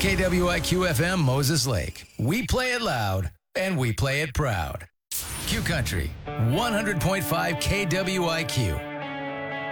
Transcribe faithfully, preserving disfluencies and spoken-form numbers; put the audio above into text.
K W I Q F M Moses Lake. We play it loud and we play it proud. Q Country, one hundred point five K W I Q.